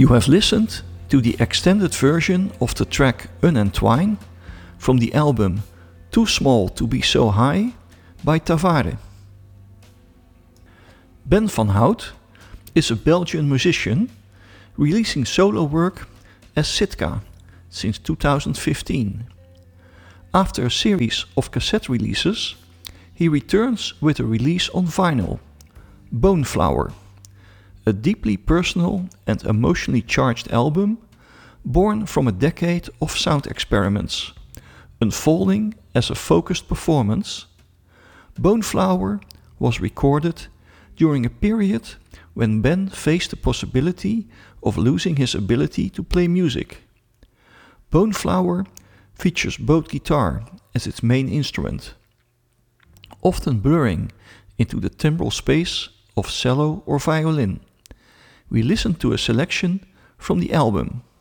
You have listened to the extended version of the track Unentwine from the album Too Small to Be So High by Tavare. Ben van Hout is a Belgian musician releasing solo work as Sitka since 2015. After a series of cassette releases, he returns with a release on vinyl, Boneflower, a deeply personal and emotionally charged album born from a decade of sound experiments, unfolding as a focused performance. Boneflower was recorded during a period when Ben faced the possibility of losing his ability to play music. Boneflower features both guitar as its main instrument, often blurring into the timbral space of cello or violin. We listen to a selection from the album.